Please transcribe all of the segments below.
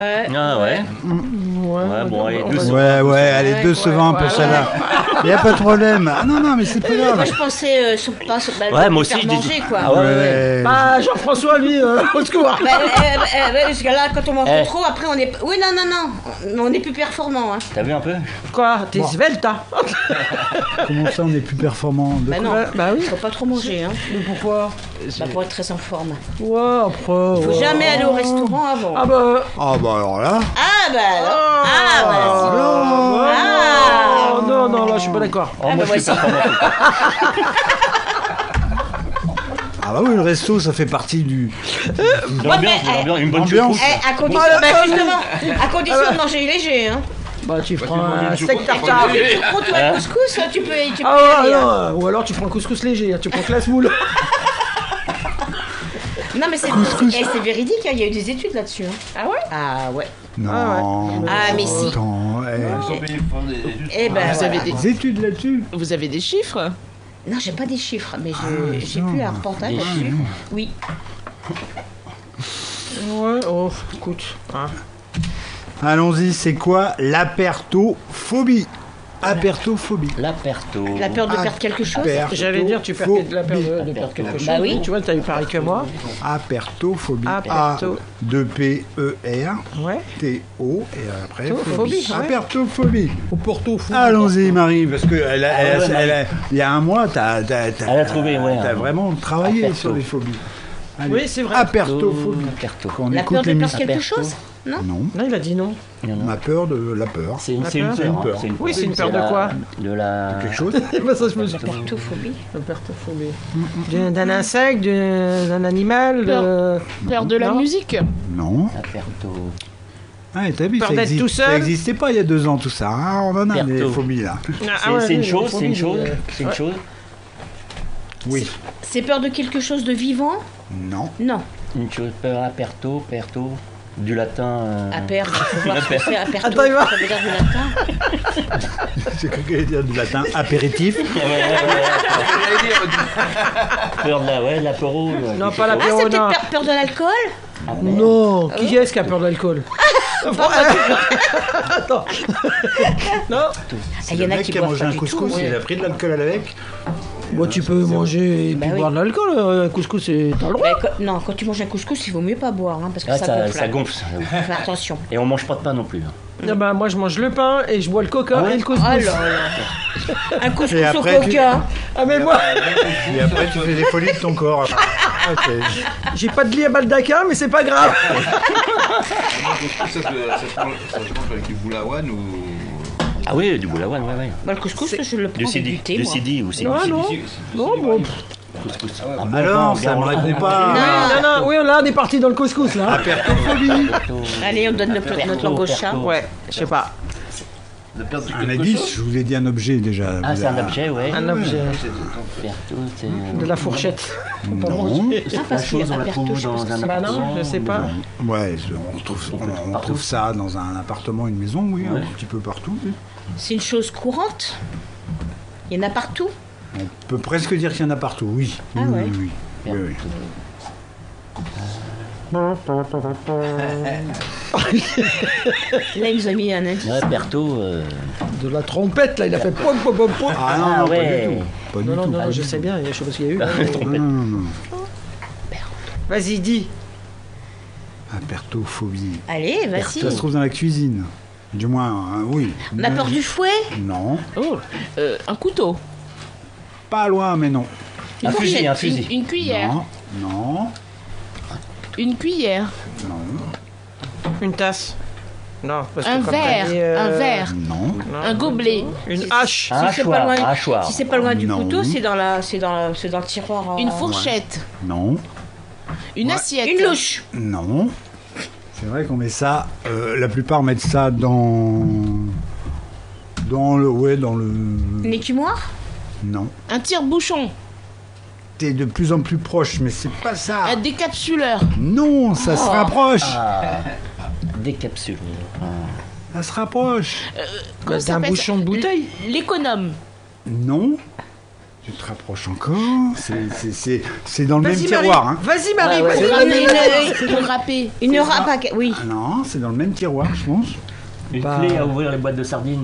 Ah ouais. Ouais, bon, allez, douce. Ouais, allez, 2 secondes pour celle-là. Il n'y a pas de problème. Ah non, mais c'est pas Moi, grave. je pensais Ouais, moi aussi, faire je dis. manger, quoi. Ah ouais. Bah, Jean-François, lui, au secours. Parce que là, quand on mange Eh. trop, après, on est... Oui, non, on est plus performant. Hein. T'as vu un peu? Quoi, t'es svelte, hein? Comment ça, on est plus performant de... Bah non, Bah oui. faut pas trop manger, hein. Mais pourquoi? Bah, pour être très en forme. Ouais, après... Faut jamais aller au restaurant avant. Ah bah... Ah bah alors là... Ah, bah alors. Ah, bah Ah non, là, je suis pas d'accord. Oh, moi, bah, je suis performant. Ah bah oui, le resto, ça fait partie du... L'ambiance, une bonne Ambiance. choucroute. À condition, justement, à condition de manger léger, hein. Bah, tu prends un steak tartare. Choucroute ou un couscous, tu peux y Ah ouais, aller, hein. non, ou alors tu prends un couscous léger, hein, tu prends que la semoule. Non, mais c'est véridique, hein, il y a eu des études là-dessus. Hein. Ah ouais? Ah ouais. Non. Ah, mais si. Attends, Eh ben, Vous avez voilà. des études là-dessus. Vous avez des chiffres? Non, j'ai pas des chiffres, mais j'ai vu un reportage là-dessus. Oui. Ouais, oh, écoute. Hein. Allons-y, c'est quoi l'apertophobie? Apertophobie. L'aperto. La peur de perdre quelque chose. J'allais dire, tu perds la peur de perdre quelque chose. Bah oui. Tu vois, t'as eu pareil que moi. Apertophobie. Aperto. A-2-P-E-R-T-O Ouais. et après Phobie, ouais. Apertophobie. Au Porto, fou. Allons-y, Marie, parce que il y a un mois, Elle a trouvé, ouais. t'as vraiment travaillé Aperto. sur les phobies. Allez. Oui, c'est vrai. Apertophobie. Aperto. Quand on La écoute peur de l'émission. perdre quelque Aperto. chose. Non. Non, Non, il a dit non. ma peur de la peur. C'est une La peur. peur. Hein. peur. Oui, c'est une peur de quoi? De la. Quelque chose. Bah, ça, je me suis dit. Pertophobie. Apertophobie. D'un insecte, d'un animal, Peur de la Non. musique? Non. Aperto. Ah, t'as vu, Peur ça d'être tout seul. ça existait pas il y a 2 ans tout ça. Hein, on en a des Perto. phobies là. C'est une chose, c'est une chose. C'est une Ouais. chose. Oui. C'est peur de quelque chose de vivant. Non. Non. Une chose, peur, aperto, perto. Du latin. À perdre. Faut voir ce que c'est. Aperto. Attends, il va. Ça veut dire du latin. J'ai cru qu'elle allait dire du latin apéritif. Peur de la. Ouais, l'apéro. Non, pas Ah, l'apéro, c'est non. peut-être peur de l'alcool. Non, qui est-ce qui a peur de l'alcool? Attends. Non. Il y en Le a mec qui qui a boivent mangé pas un du tout. couscous, il a pris de l'alcool avec. Bon, tu peux manger et Bah puis oui. boire de l'alcool. Un couscous, t'as le droit. Non, quand tu manges un couscous, il vaut mieux pas boire, hein, parce que Ouais, ça gonfle. ça gonfle. Ça. Fais attention. Et on mange pas de pain non plus. Hein. Ah bah, moi, je mange le pain et je bois le coca et le couscous. Oh là là. Un couscous Et au après, coca. Ah, mais moi, Et après, tu fais des folies de ton corps. Ah, j'ai pas de lit à Baldaquin, mais c'est pas grave. Ça se mange avec du boulawan ou. Ah oui, du boulawan, ouais, ouais. Bah, le couscous, je le prends Du avec CD, du thé, du moi. CD aussi. Non, non. Non, bon. Couscous. Alors, ça me répond pas. Non, oui, là, on est parti dans le couscous, là. Apertophobie. Allez, on donne notre langue au chat. Ouais, je sais pas. De perdre Un indice, je vous ai dit un objet déjà. Ah, Vous c'est un avez- objet, ouais. Un objet. Perto, c'est. De la fourchette. Faut pas Non. manger. Ah, La parce qu'il y chose, a on la aperto, trouve je sais dans pas un ce que Bah appartement. non, je sais pas. Ouais, on trouve ça dans un appartement, une maison, oui, un petit peu partout. Oui. c'est une chose courante. Il y en a partout. On peut presque dire qu'il y en a partout, oui. Ah Oui, ouais. oui, oui. Oui, Là, il nous a mis un indice. Ouais, Perto. De la trompette, là, il a fait pom pom pom pom. Ah non, Ah non, ouais. pas du tout. Pas Non, non, du tout. non, je sais bien, je sais pas ce qu'il y a eu. Non, non, non. Vas-y, dis. Apertophobie. Allez, vas-y. Ça se trouve dans la cuisine. Du moins, hein, oui. On a peur du fouet. Non. Oh, un couteau. Pas loin, mais non. Un fusil, un fusil. Une cuillère. Non. Non. Une cuillère. Non. Une tasse. Non, parce que Un comme t'as verre. dit, Un verre. Non. Un gobelet. Une hache. Un Si c'est pas hachoir, loin, un hachoir. si c'est pas loin du Non. couteau, c'est dans le tiroir. Une fourchette. Non. Une assiette. Une louche. Non. C'est vrai qu'on met ça. La plupart mettent ça dans le. Une écumoire. Non. Un tire-bouchon. T'es de plus en plus proche, mais c'est pas ça. Un décapsuleur. Non, ça se rapproche. Des capsules. Ça se rapproche. Comment C'est ça un s'appelle bouchon de bouteille. L'économe. Non. Tu te rapproches encore. C'est dans le même Vas-y, tiroir. Marie. Hein. Vas-y, Marie. Ouais, ouais. vas-y. Une râpée. Une râpe, oui. Ah non, c'est dans le même tiroir, je pense. Une Bah. clé à ouvrir les boîtes de sardines.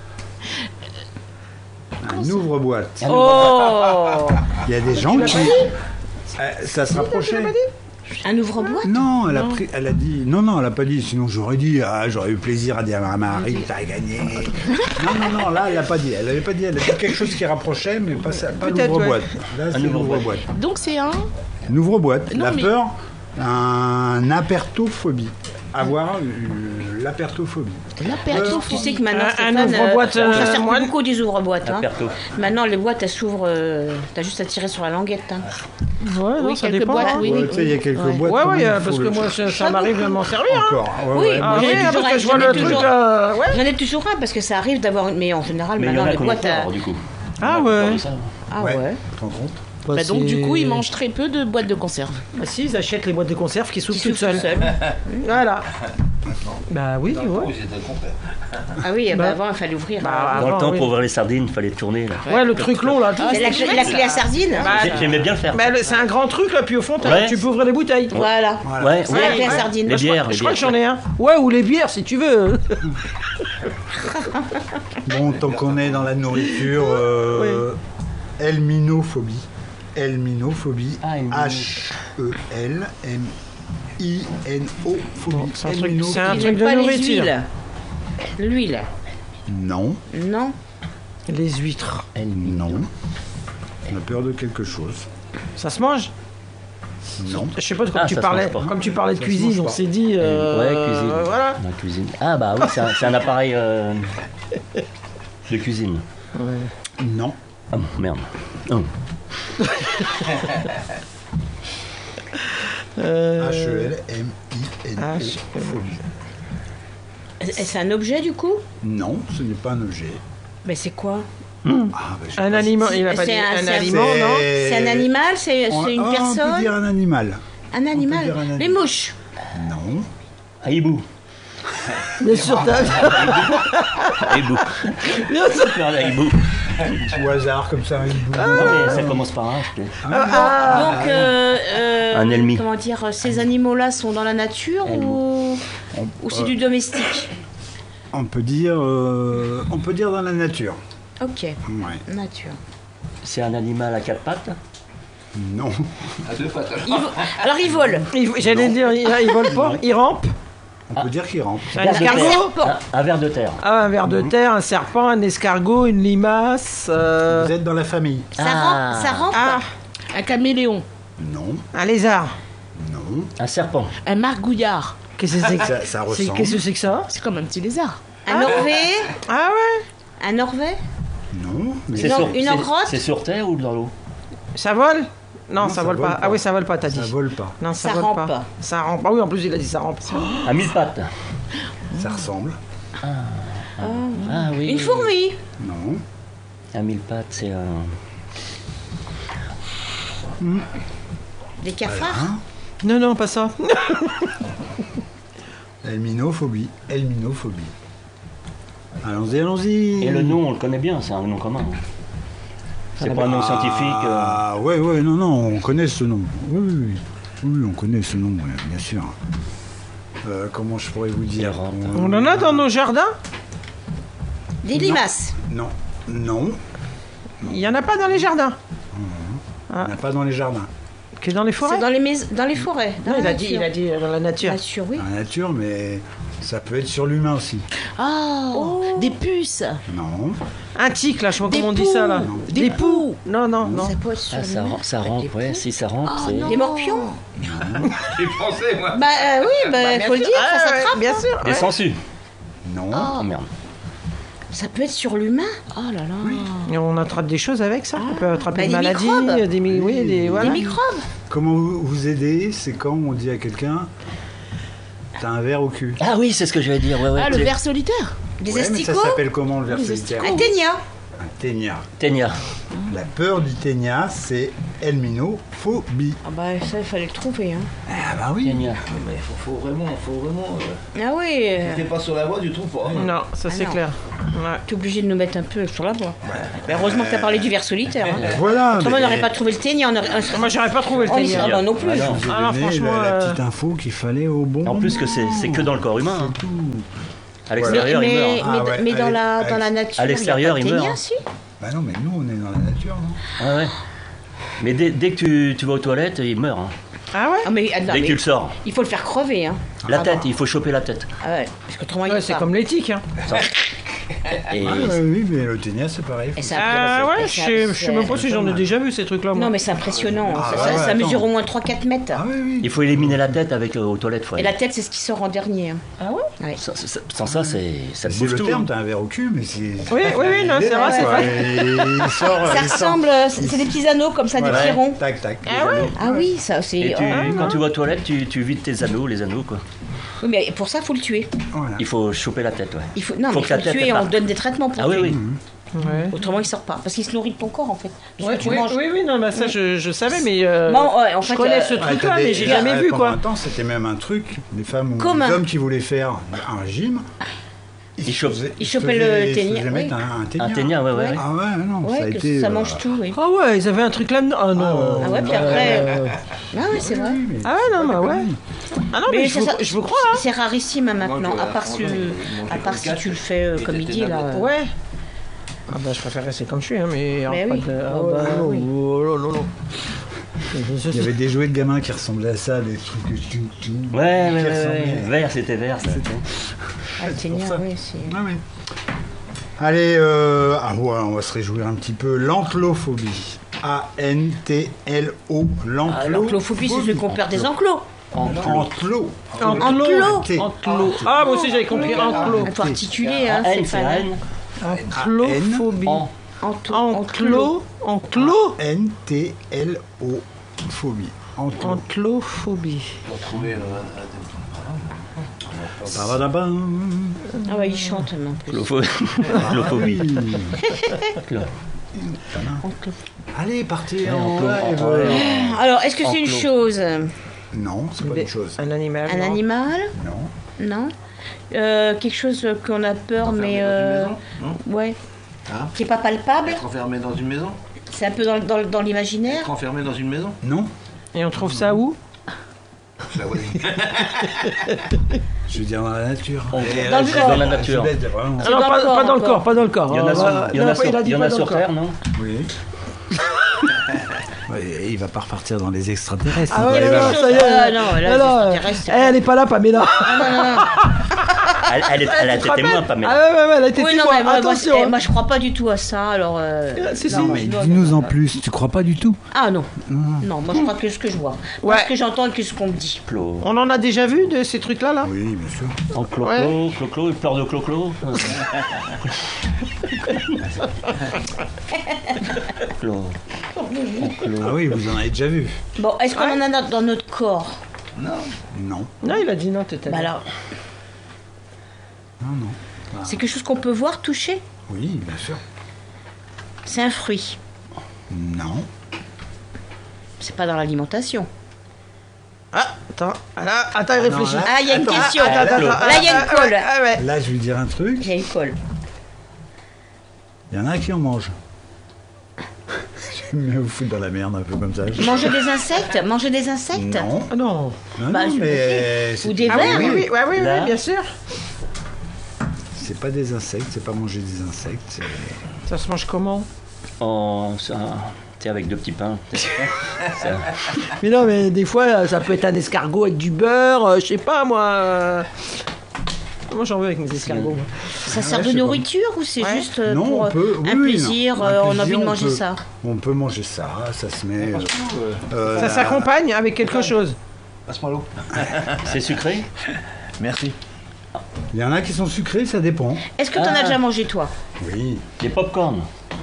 Un ouvre-boîte. Oh, Il y a des gens qui. Ça se rapprochait. un ouvre-boîte. Non, elle a dit. Non, elle a pas dit. Sinon, j'aurais dit. Ah, j'aurais eu plaisir à dire à Marie, t'as gagné. Non, là, elle a pas dit. Elle avait pas dit. Elle a dit quelque chose qui rapprochait, mais pas Peut-être, l'ouvre-boîte. Là, c'est ouvre-boîte. l'ouvre-boîte. Donc c'est un. Une ouvre-boîte. Non, La mais- peur, un apertophobie. Avoir l'apertophobie. Tu sais que maintenant, Un Stéphane, ouvre-boîte, ça sert moi, beaucoup des ouvre-boîtes. Hein. Aperto. Maintenant, les boîtes, elles s'ouvrent. T'as juste à tirer sur la languette. Hein. Ouais, non, Oui, ça quelques dépend. boîtes, hein. oui. Ouais, tu sais, il y a quelques boîtes. Ouais, quand ouais, même, parce faut que le- moi, ça m'arrive de m'en servir. Hein. Encore. Ouais, Oui, ouais, Ah moi, oui, J'en ai parce que je vois toujours le un, truc. toujours. Ouais. J'en ai toujours un parce que ça arrive d'avoir. Mais en général, Mais il y en maintenant, a les qu'on boîtes. a peur, du coup. Ah On a peur ouais. de ça. Ah ouais. ouais. Tu te rends compte Bah, Bah, donc du coup, c'est- ils mangent très peu de boîtes de conserve. Bah si, ils achètent les boîtes de conserve qui s'ouvrent Qui toutes s'ouvrent seules. tout seul. Voilà. Bah oui, Oh, ouais. c'était le contraire. Ah oui, Bah. avant, il fallait ouvrir. Bah, Dans le avant, temps, oui. pour ouvrir les sardines, il fallait tourner. Là. Ouais, le truc long là. tout. C'est la clé à sardine. hein. Bah, J'aimais bien le faire. bah, c'est un grand truc là, puis au fond, Ouais. tu peux ouvrir les bouteilles. Voilà. Ouais, C'est la clé à sardine. Les bières, Je crois que j'en ai un. Ouais, ou les bières si tu veux. Bon, tant qu'on est dans la nourriture, helminophobie. Helminophobie. Ah, helmino. H-E-L-M-I-N-O phobie. Bon, c'est un truc- Helminophobie. c'est un Ils truc n'aiment de pas les nourriture. huiles. L'huile. Non, Non. Les huîtres. non. On a peur de quelque chose. Ça se mange? Non. Je sais pas, comme Ah, tu ça se parlais, mange pas. comme tu parlais de Ça se cuisine, mange on pas. s'est dit. Ouais, cuisine. Voilà. La cuisine. Ah bah oui, c'est un appareil de cuisine. Non. Ah merde. Oh. H-E-L-M-I-N-O phobie. C'est un objet du coup? Non, ce n'est pas un objet. Mais c'est quoi? Ah, bah, je sais Un pas aliment, il a pas dit C'est un- un c'est un- aliment, non? C'est un animal? C'est une On peut personne? dire un animal. Un animal? dire un animal. Les mouches. Non. Ah, hibou. Bien sûr, Hibou. bien sûr. Merde, hibou. Au hasard, comme ça, un hibou. Non, mais ça commence par un, je sais. Donc, Un elmi. comment dire, ces animaux-là sont dans la nature ou c'est du domestique? On peut dire dans la nature. Ok, Ouais. nature. C'est un animal à quatre pattes. Non. À deux pattes. Alors, ils volent. J'allais dire, il vole pas, il rampe. On peut dire qu'il rampe. Un escargot. Un ver de terre. Ah, un ver de terre, un serpent, un escargot, une limace. Vous êtes dans la famille. Ça rampe, ça rampe. Ah, Un caméléon. Non. un lézard. Non. Un serpent. Un margouillard. Qu'est-ce que c'est que Ça c'est- ressemble. Qu'est-ce que c'est que ça? C'est comme un petit lézard. Un Norvée. Ah ouais. Un Norvée. Non. Mais C'est Une sur, en- une c'est- engrotte c'est sur terre ou dans l'eau? Ça vole? Non, ça ça vole vole pas. pas. Ah oui, ça vole pas, t'as ça dit. vole pas. Non, ça Ça vole rampe pas. pas. Ça rampe. Ah oui, en plus, il a dit ça rampe. À mille pattes. Ça ressemble. Ah oui. Une fourmi. Non. À mille pattes, c'est un. Des cafards. Hein Non, non, pas ça. Helminophobie. Helminophobie. Allons-y, allons-y. Et le nom, on le connaît bien, c'est un nom commun. C'est pas un nom scientifique. Ah, ouais, non, on connaît ce nom. Oui, on connaît ce nom, ouais, bien sûr. Comment je pourrais vous dire Errant. On en a dans nos jardins? Des limaces. Non, Il y en a pas dans les jardins. on n'a pas dans les jardins. Que dans les forêts? C'est dans les forêts. Dans Non, la il a nature. dit dans la nature. Nature, oui. Dans la nature, mais ça peut être sur l'humain aussi. Oh, des puces. Non. Un tic, là, je sais pas Des comment on dit ça, là. poux. Des poux. Non, non, non. Ça peut être sur Ah, ça, l'humain. ça rampe, ouais. Si ça rampe, c'est. Des morpions. J'ai pensé, moi. Bah oui, bah faut le dire, ça s'attrape. Bien sûr. Des ouais. sangsues. Non. Oh merde. Ça peut être sur l'humain. Oh là là. Et on attrape des choses avec ça. On peut attraper Bah, des des maladies, microbes. oui, des voilà. Des microbes. Comment vous aider, c'est quand on dit à quelqu'un t'as un verre au cul. Ah oui, c'est ce que je vais dire. Ouais, ouais. Ah, le C'est- ver solitaire. Des Ouais, mais ça asticots. s'appelle comment le ver Les solitaire? Un ténia. Un ténia. Ténia. La peur du ténia, c'est helminophobie. Ah bah ça, il fallait le trouver. Hein. Ah bah oui. Ténia. Mais faut vraiment. Ah oui. T'es pas sur la voie, tu trouves pas. Non, ça c'est non. clair. T'es obligé de nous mettre un peu sur la voie. Mais heureusement que t'as parlé du ver solitaire. Hein. Voilà. Autrement, on mais n'aurait pas trouvé le ténia. Moi, j'aurais pas trouvé le On y ténia. serait pas non plus. je vous ai Ah non, donné franchement, la petite info qu'il fallait au bon En plus que c'est que dans le corps humain. Hein. À l'extérieur, il meurt. Hein. Ah ouais, mais dans allez, la nature, à l'extérieur, il y il a pas de meurt. ténia, si. Bah non, mais nous, on est dans la nature, non? Ah ouais. Mais dès que tu vas aux toilettes, il meurt. Hein. Ah ouais? Ah, mais, non, Dès mais que tu le sors. il faut le faire crever. Hein. La tête, il faut choper la tête. Ah ouais, parce qu'autrement, il Ouais, est c'est pas. comme l'éthique. Hein. Et Oui, mais le ténia, c'est pareil. Et c'est Ah ouais, impressionnant. je sais même pas si j'en ai déjà vu ces trucs-là. Moi. Non, mais c'est impressionnant. Ah, ça, ouais, ça attends. mesure au moins 3-4 mètres. Ah oui, oui. il faut éliminer la tête avec aux toilettes. Faut Et aller. la tête, c'est ce qui sort en dernier. Hein. Ah ouais? Sans ça, ça te C'est bouffe le tout. terme, Hein. t'as un verre au cul, mais c'est... Oui, non, c'est vrai, c'est vrai. Il sort... Ça ressemble, c'est des petits anneaux comme ça, des petits ronds. Tac, tac. Ah ouais? Ah oui, ça c'est. Et Oh, quand tu vas aux toilettes, tu vides tes anneaux, les anneaux quoi. oui, mais pour ça, faut le tuer. Voilà. Il faut choper la tête, ouais. Il faut, non, Faut mais que la faut le tête, tuer. elle On parte. donne des traitements pour Ah oui, tuer. oui. Ouais. Autrement, il sort pas. Parce qu'il se nourrit de ton corps, en fait. De ce que tu Oui, manges. oui, non, mais ça, je savais, mais Bon, ouais, en je fait, connais ce Ouais, truc-là, t'as des- mais j'ai jamais vu, pendant quoi. un temps, c'était même un truc, les femmes ou Comment les hommes qui voulaient faire un régime, Ils chopent. Ils chopaient le ténia, Ils se mettre oui. un ténia. Un ténia, ouais. Ah ouais, non, ça a Ouais, que été... ça mange tout, oui. Ah ouais, ils avaient un truc là-dedans. Ah non. Ah ouais, puis après. Ah ouais, c'est vrai. Ah ouais, non, bah ouais. Ah non, mais c'est ça, je vous crois, hein. C'est rarissime hein, maintenant, Moi, je- à part si, franchement, à part si quatre, tu le fais comme il dit là. Ouais. Ah bah je préfère rester comme je suis, hein, mais... Mais pas oui. de- Ah Oh, bah bah non, oui. non. Il y avait des jouets de gamins qui ressemblaient à ça, des trucs... Ouais, qui ressemblaient. vert, c'était vert, ça. Ah, le ténia, oui, c'est. Ah oui. Allez, ah ouais, on va se réjouir un petit peu. L'enclophobie. A-N-T-L-O. L'enclophobie, c'est celui qu'on perd des enclos. Enclos. Enclos. Enclos. Ah, moi aussi j'avais compris enclos. Il faut articuler, hein, N, c'est c'est pas. N. Enclophobie. En. Enclos. N-T-L-O. Phobie. Enclos. Enclophobie. Pour trouver Babadabam. Ah ouais, il chante même en plus. Clophobie. Allez, partez En en clos, live. Alors, est-ce que c'est une Enclos. chose? Non, c'est pas une chose. Un animal. Un non. animal? Non. Non. Quelque chose qu'on a peur, mais. Ouais. Hein Qui est pas palpable? Être enfermé dans une maison C'est un peu dans l'imaginaire? Être enfermé dans une maison Non. Et on trouve ça où? Je la vois. Je veux dire dans la nature. Dans le C'est corps. dans la nature. Je vais être vraiment- C'est Alors, dans le corps, pas dans le encore. corps, pas dans le corps. Il y en a sur, il y en a sur, il y en a sur Terre, non? Oui. Ouais, il va pas repartir dans les extraterrestres. Ah il ouais, va non, aller non, voir. ça y est. Ah non, là, Non, les non, extraterrestres, c'est elle est pas là, Pamela. Elle a été témoin, Pamela. Ah ouais, elle a été Oui, non, témoin. mais moi, Attention. moi, je crois pas du tout à ça, alors. Si, si. non, Mais non, dis-nous non, en non. plus, tu crois pas du tout? Ah non. Non, moi je crois que ce que je vois. Moi, Ouais. ce que j'entends et que ce qu'on me dit. Clo. On en a déjà vu de ces trucs-là, là? Oui, bien sûr. En clo-clo, peur de clo-clo. Clo. Ah oui, vous en avez déjà vu. Bon, est-ce qu'on en a dans notre corps? Non. Non, il a dit non, tout à Bah l'heure. alors, Non. c'est quelque chose qu'on peut voir, toucher? Oui, bien sûr. C'est un fruit. Non. C'est pas dans l'alimentation. Ah, attends, il réfléchit. là- Ah, il y a une Attends, question. attends, Là, il y a une colle. Ah ouais. Là, je vais dire un truc. Il y a une colle. Il y en a qui en mangent. Je vais me foutre dans la merde un peu comme ça. Manger des insectes? Manger des insectes? Non. Ah non. Non, Bah, non, je- mais Ou des Ah oui, vers? oui, Là. bien sûr. c'est pas des insectes, c'est pas manger des insectes. Ça se mange comment? T'es avec deux petits pains. Ça- Mais non, mais des fois, ça peut être un escargot avec du beurre, je sais pas, moi. Moi, j'en veux avec mes escargots. moi. Ça sert Ouais, de je sais pas. nourriture ou c'est Ouais. juste Non, pour on peut. Oui, un oui, plaisir, non. Un on a plaisir, envie de on manger peut. ça? On peut manger ça, ça se met. Ça s'accompagne avec quelque chose. Passe-moi l'eau. C'est sucré? Merci. Il y en a qui sont sucrés, ça dépend. Est-ce que t'en as déjà mangé toi? Oui. Des pop-corn.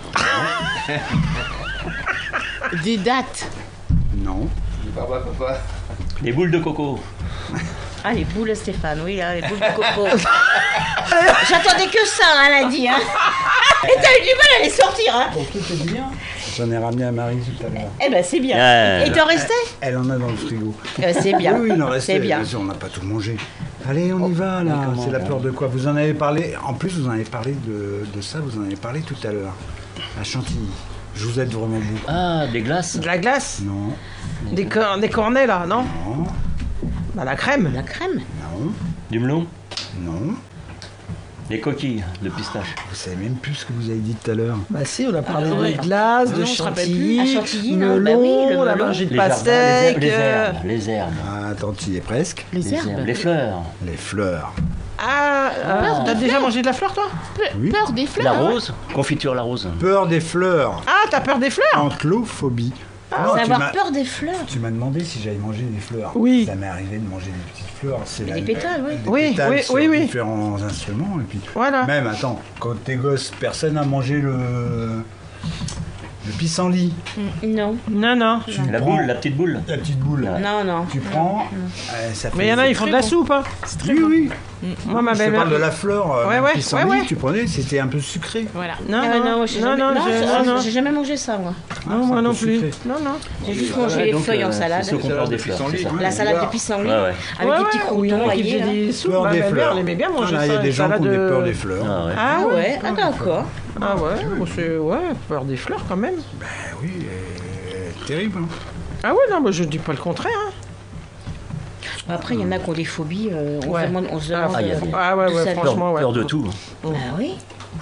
Des dates. Non. Papa. Des boules de coco. Ah, les boules, Stéphane, oui, là, les boules de coco. J'attendais que ça, hein, elle a dit. Hein. Et t'as eu du mal à les sortir, hein. Pour tout est bien. J'en ai ramené à Marie tout à l'heure. Eh ben, c'est bien. Ah, Et t'en restais? Elle en a dans le frigo. Eh ben, c'est bien. Oui, il en restait. C'est bien. Bien sûr, on n'a pas tout mangé. Allez, on y va là. comment C'est la peur de quoi? Vous en avez parlé. En plus, vous en avez parlé de ça. Vous en avez parlé tout à l'heure. À Chantilly. Je vous aide vraiment beaucoup. Ah, des glaces. De la glace? Non. Des cornets là, non? Non. Bah, la crème. La crème. Non. Du melon. Non. Des coquilles de pistache. Vous savez même plus ce que vous avez dit tout à l'heure. Bah si, on a parlé ouais. de glace, de Non, on se rappelle chantilly, plus. Ah, chantilly, non, melon, bah oui, le on a melon. mangé de Les jardins, pastèque. les herbes. Ah, attends, tu y es presque. Les herbes. Les fleurs. Les fleurs. T'as déjà mangé de la fleur toi? Oui. Peur des fleurs. La rose. Confiture la rose. Peur des fleurs. Ah, t'as peur des fleurs? Anthlophobie. Non, C'est tu avoir m'as- peur des fleurs. Tu m'as demandé si j'avais mangé des fleurs. Oui. Ça m'est arrivé de manger des petites fleurs. C'est Des pétales, oui. Des Oui, pétales oui, sur oui, oui. différents instruments. Et puis, Voilà. même, attends, quand t'es gosse, personne n'a mangé le pissenlit. Non. Non. La prends- boule, la petite boule. La petite boule. Non, non. Tu prends. Ça fait Mais il y en a, ils font de la soupe. Hein. Oui, oui. Moi, ma Je te belle-mère. parle de la fleur. Ouais, le ouais, pissenlit, ouais, ouais. tu prenais, c'était un peu sucré. Voilà. Non, Ah, non, j'ai non, jamais- non, non. j'ai jamais mangé ça, moi. Non, c'est moi un non peu plus. sucré. Non. J'ai juste mangé les donc, feuilles en salade. C'est ceux qu'on porte des fleurs. pissenlit. c'est ça. La salade de Ouais, pissenlit. ouais. Avec des petits oui, croutons qui rayés. faisait là. des soupes. Peur Ma des belle-mère, fleurs. elle aimait bien manger Voilà, ça. il y a des une gens qui salade ont des de- peurs des fleurs. Ah ouais. Ah ouais, ah d'accord. Ah ouais, bon, c'est peur des fleurs quand même. Ben oui, terrible. Hein. Ah ouais, non, mais je dis pas le contraire. Hein. Après, il y en a qui ont des phobies. On Ouais. se demande. il y a des- Ah ouais, d'où ça vient. franchement, ouais. Peur de tout. Ah oui.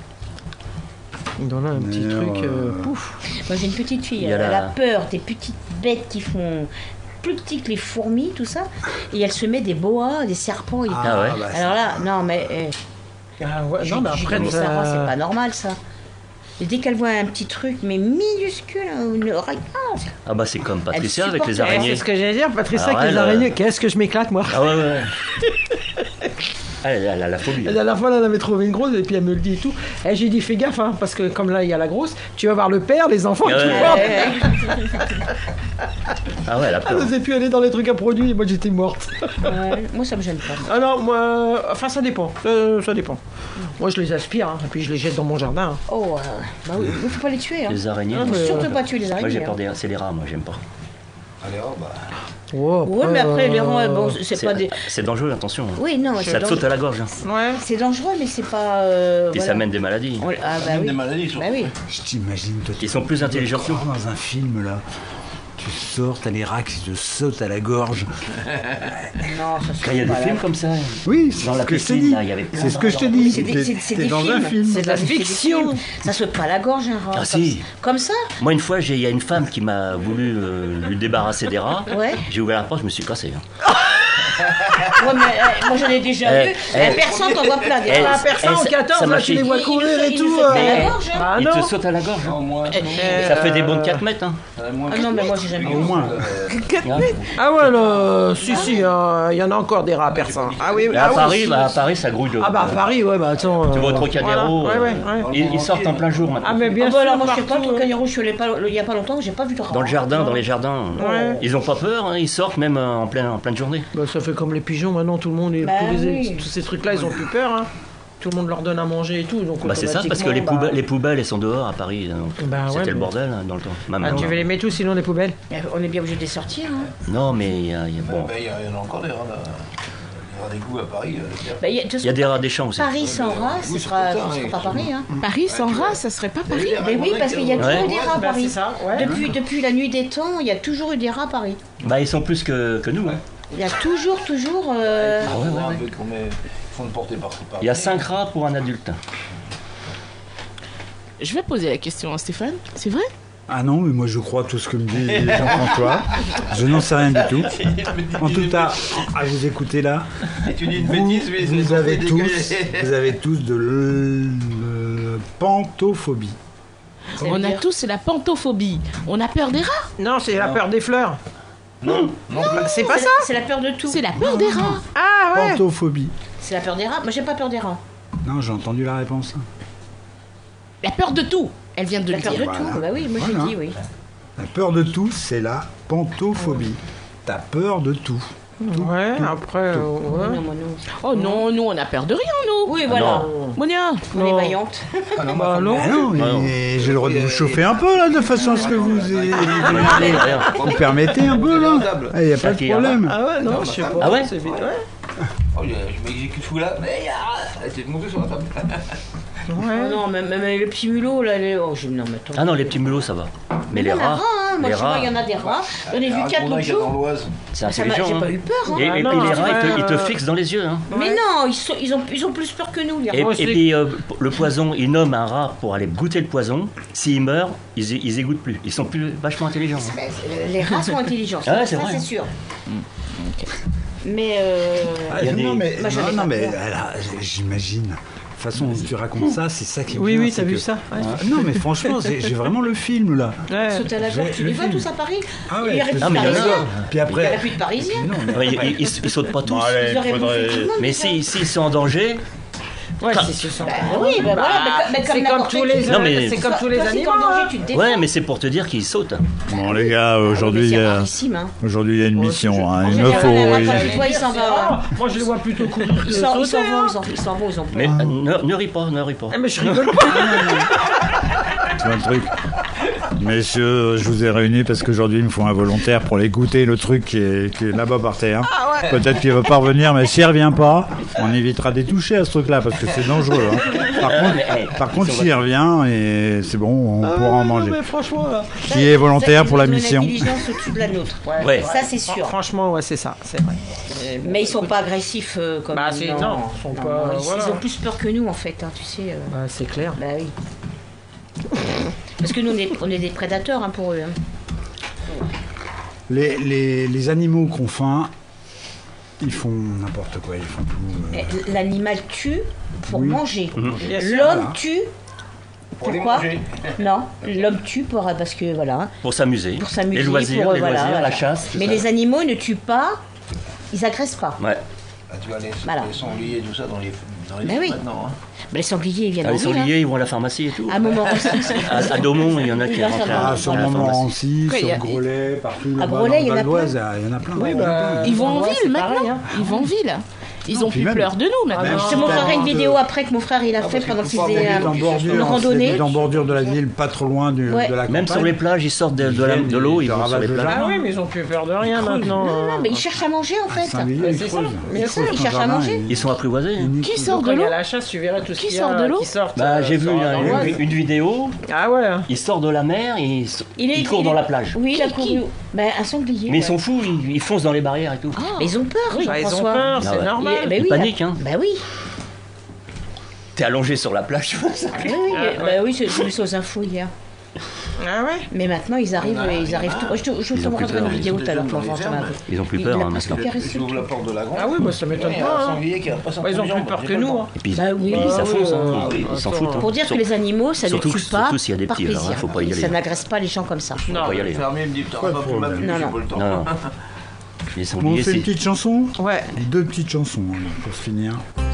Il en a un petit Mais, truc, pouf. Moi, j'ai une petite fille. Il y a Elle la- a peur des petites bêtes qui font plus petites que les fourmis, tout ça. Et elle se met des boas, des serpents. Et... Ah ouais. bah, Alors là, non, mais. Ah ouais, j'ai non, mais dit, après, mais ça va, ça- c'est pas normal ça. Et dès qu'elle voit un petit truc, mais minuscule, une oreille. Ah bah c'est comme Patricia Elle avec les supporte- Ouais, araignées. c'est ce que j'allais dire, Patricia, Alors avec les elle, araignées. Qu'est-ce que je m'éclate, moi. Ah ouais, ouais. Elle a la phobie. La dernière fois, là, elle avait trouvé une grosse, et puis elle me le dit et tout. Et j'ai dit, fais gaffe, hein, parce que comme là, il y a la grosse, tu vas voir le père, les enfants, Ah tout ouais. le monde. Ah ouais, elle a Elle peur. n'osait plus aller dans les trucs à produits, et moi, j'étais morte. Ouais, moi, ça me gêne pas. Ah non, moi, enfin, ça dépend. Ça dépend. Moi, je les aspire, hein, et puis je les jette dans mon jardin. Hein. Oh, bah oui, il faut pas les tuer. Hein. Les araignées. Ah, Faut mais, surtout pas tuer les Moi araignées. j'ai peur hein. des. C'est les rats, moi j'aime pas. Allez, oh, bah. Oh, Ouais, mais après, les rats, bon, c'est pas des. C'est dangereux, attention. Oui, non, Ça c'est te saute dangereux. à la gorge. Hein. Ouais. C'est dangereux, mais c'est pas. Et voilà. ça mène des maladies. Ah, bah Même oui. des maladies, surtout. Bah oui. Je t'imagine, toi, Ils sont plus intelligents que nous. dans un film là. Tu sors, t'as les rats qui te sautent à la gorge. Non, ça Quand il y a des pas films là. comme ça. Oui, c'est Dans ce la que je t'ai piscine, dit. là, il y avait plein C'est ce que je te de dis. C'est des, T'es des dans films. un film. C'est de la C'est des fiction. films. Ça saute pas à la gorge, un rat. Ah, comme, si. Comme ça. Moi, une fois, il y a une femme qui m'a voulu lui débarrasser des rats. Ouais. J'ai ouvert la porte, je me suis cassé. Hein. Ouais, mais, moi, j'en ai déjà vu. Personne t'en voit plein des rats. Ah, personne en 14, ça là, m'a tu les fait- vois Il courir nous fait- et il nous tout. fait pas la euh, gorge, hein. Ah Il non. te saute à la gorge. Non, moi. Ça fait des bons 4 mètres. Hein. Moi, Ah non, mais moi, j'ai jamais Au vu. moins. Ah ouais, là, si, il y en a encore des rats perçants. Ah oui, Mais ah à oui, Paris, si. à Paris, ça grouille de. Ah bah à Paris, ouais, bah attends. Tu vas au Trocadéro. voilà. Ouais, ouais. Ils sortent en plein jour maintenant. Ah mais bien Ah sûr, bah alors, moi, je sais pas, partout, au Trocadéro, je suis allée il y a pas longtemps, j'ai pas vu de rat. Dans le jardin, dans les jardins. Ouais. Ils ont pas peur, hein, ils sortent même en pleine journée. Bah, ça fait comme les pigeons maintenant, tout le monde, Bah oui. tous ces trucs-là, ils ont plus peur. Hein. Tout le monde leur donne à manger et tout. Donc Bah c'est ça, parce que automatiquement, les poubelles, elles sont dehors à Paris. Donc Bah ouais, c'était le mais- bordel hein, dans le temps. Même Ah, tu maintenant. veux les mettre où sinon les poubelles? On est bien obligé de les sortir. Hein. Non, mais il y a, bon, Il y en a encore des rats, là. Il y a des goûts à Paris. Bah, de toute il y a façon, des rats des champs aussi. Paris sans rats, ce Oui, c'est sera, pour ça, ce sera oui, pas Paris. Hein. Paris sans rat, ça serait pas Paris. Mais oui, parce qu'il y a toujours Ouais. eu des rats à Bah, Paris. c'est ça, ouais. Depuis la nuit des temps, il y a toujours eu des rats à Paris. Bah ils sont plus que nous. Hein. Il y a toujours. Ah ouais, ouais, ouais. Ils font de porter par-ci par Il y a 5 rats pour un adulte. Je vais poser la question à Stéphane. C'est vrai? Ah non, mais moi je crois tout ce que me dit Jean-François. Je n'en sais rien du tout. En tout cas, à vous écouter là, Et tu dis une vous, bêtise, mais vous avez tous de pantophobie. On a tous la pantophobie. On a peur des rats. Non, c'est la peur des fleurs. Non, C'est pas ça? C'est la peur de tout. C'est la peur des rats. Ah ouais. Pantophobie. C'est la peur des rats. Moi, j'ai pas peur des rats. Non, j'ai entendu la réponse. La peur de tout. Elle vient de La le peur de dire. Voilà. tout. Bah oui, moi Voilà. j'ai dit oui. La peur de tout, c'est la pantophobie. T'as peur de tout. Ouais, après. ouais. Non, moi non. Oh non, nous on a peur de rien, nous. Oui, voilà. Non. Monia. On est Non. vaillante. Ah non, mais non. j'ai le droit de vous chauffer un peu là, de façon à ce que vous vous permettez un peu là. Il n'y a pas de qui, problème. Ah ouais, non, je sais pas. Ah ouais C'est vite, ouais. Oh, je m'exécute fou là. Mais t'es monté sur la table. Oh non, même les petits mulots, là, non, mais attends. Ah non, les petits mulots, ça va. Mais les Il y en a rats, hein. Moi, les je vois, rats, il y en a des rats. J'en ai vu 4 l'autre dans jour. l'Oise. c'est Ça m'a- intelligent. J'ai hein. pas eu peur, hein. Et, Ah et non, puis les c'est rats, vrai, ils te fixent dans les yeux. Hein. Mais non, ils ont plus peur que nous, les Et, rats. et puis le poison, ils nomment un rat pour aller goûter le poison. S'il meurt, ils égoutent plus. Ils sont plus vachement intelligents. hein. Mais, les rats sont intelligents, Ah ouais, ça c'est vrai. c'est sûr. Mais Il y a des- Non, mais, Moi, j'avais pas mais peur. j'imagine. De toute façon, tu racontes ça, c'est ça qui est Oui, bien, oui, c'est t'as vu que- ça ouais. Non, mais franchement, j'ai vraiment le film là. Ouais. sauter à la gorge, tu le les vois film. tous à Paris. Ah ouais, Il y aurait je plus Ah, de mais il y en a Parisiens. Puis Il y après. aurait plus de Parisiens. Non, mais Ouais, ils sautent pas tous. Bon, allez, Ils auraient faudrait- bouffé tout le monde. Mais déjà. s'ils sont en danger, Ouais, c'est sûr. Bah oui, bah voilà, mais comme c'est comme n'importe tous qui. les Non, mais- c'est comme tous les Toi, si t'es animaux. en danger, hein. tu te défends. ouais, mais c'est pour te dire qu'ils sautent. Bon les gars, Mais aujourd'hui c'est rarissime, hein. il y a une mission. hein. En Il me général, faut. la il- fin du toit, il s'en va. Ah, moi, je les vois plutôt courir que Ils s'en sauter, hein. vont, ils ont peur. Mais ne ris pas, ne ris pas. Ah, mais je rigole pas. Tu vois le truc. Messieurs, je vous ai réunis parce qu'aujourd'hui il me faut un volontaire pour aller goûter le truc qui est là-bas par terre. Peut-être qu'il va pas revenir, mais s'il revient pas, on évitera des toucher à ce truc-là parce que c'est dangereux. hein. Par contre, s'il revient, et c'est bon, on pourra en manger. Mais franchement, là. Qui est volontaire pour la Ils ont mission? une intelligence au-dessus de la nôtre. Ouais. Ça, c'est sûr. Franchement, ouais, c'est ça, c'est vrai. Mais ils sont pas agressifs comme Bah, nous, c'est- non, ils sont pas- voilà. Ils ont plus peur que nous, en fait, hein, tu sais. Bah, c'est clair. Bah oui. Parce que nous, on est des prédateurs hein, pour eux. hein. Les animaux qu'on faim, ils font n'importe quoi, ils font tout. Mais l'animal tue pour Oui. manger. Bien sûr. L'homme Voilà. tue. Pour les Pourquoi manger. Non, l'homme tue parce que voilà, Pour s'amuser. pour s'amuser, Les loisirs, pour, les voilà, loisirs, voilà. la chasse. tout Mais ça. les animaux ne tuent pas, ils agressent pas. Ouais. Ah, tu vois, les Voilà. sangliers et tout ça dans les Mais films oui. maintenant. Hein. Mais les sangliers, ils viennent Ah, en les ville, hein. sangliers, ils vont à la pharmacie et tout. À Montmorency. À Daumont, il y en a Il qui va rentrent faire Ah, dans sur la Montmorency, Après, il y sur a- Grolet, partout là-bas Grolet, dans il y en a le Val d'Oise, il y en a plein. Oui, il y en a bah, plein. Ils vont en Ouais, ville c'est maintenant. pareil, hein. Ils vont en ville. Ils ont puis plus même- peur de nous Ah, maintenant. non. Je te montrerai une de- vidéo après que mon frère il a fait parce pendant qu'il qu'il faut faisait avoir En bordure, une randonnée. en bordure de la ville, pas trop loin de la campagne. Même sur les plages, ils sortent de l'eau, ils vont sur les plages. Ah oui, mais ils ont plus peur de rien maintenant. Non, mais ils cherchent à manger en fait. Saint-Villiers, c'est ils ça. creusent. Mais Ils ça, creusent ils ton cherchent à jardin, manger. Ils sont apprivoisés. hein. ils Qui creusent. sort de Quand il y l'eau a la chasse, tu verras tout ce Qui qu'il y sort a de l'eau qui sortent. Bah, j'ai vu dans l'Oise. une vidéo, Ah ouais. il sort de la mer et il court dans la plage. Oui, il a couru. Ben, un sanglier. Mais ils ouais. sont fous, ils foncent dans les barrières et tout. Mais ils ont peur, Bah, ils ont Jean-François. peur, Ah c'est ouais. normal. Ben Ils oui, paniquent, hein. Ben oui. T'es allongé sur la plage, tu vois ça. Oui, oui, ben oui, j'ai vu ça aux infos hier. Ah ouais. Mais maintenant, ils arrivent tout. Je te Ils ont plus montrerai une peur, vidéo ils tout à l'heure, sont Florence. dans les fermes. Ils ont plus Il peur l'a hein, presque maintenant. caressé. Tu ouvres la porte de la grande. Ah oui, bah ça m'étonne Il y a pas. un hein. sanglier qui a pas Bah, ils ont plus peur que nous. hein. Et puis, Bah oui. et puis ça Ah fonce, oui, hein. oui. Ils s'en foutent. hein. Pour dire que les animaux, ça ne Surtout- tue pas surtout s'il y a des par petits, alors, plaisir. faut pas y aller. Ça n'agresse pas les gens comme ça. Faut pas y aller. hein. Fermé, il me dit putain, on va plus problème. m'appeler, Non, j'ai non. pas le temps. Non, non. Les Bon, on sangliers, fait une c'est... petite chanson. Ouais. 2 petites chansons hein, pour se finir.